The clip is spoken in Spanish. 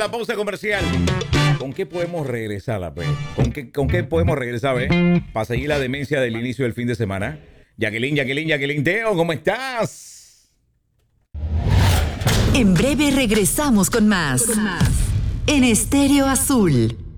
la pausa comercial. ¿Con qué podemos regresar, la ¿Con qué podemos regresar, para seguir la demencia del inicio del fin de semana? Jacqueline Teo, ¿cómo estás? En breve regresamos con más. En Estéreo Azul.